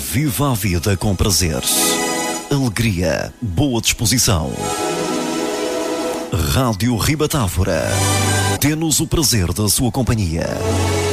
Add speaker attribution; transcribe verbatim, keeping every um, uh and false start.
Speaker 1: Viva a vida com prazer, alegria, boa disposição. Rádio Ribatávora. Temos o prazer da sua companhia.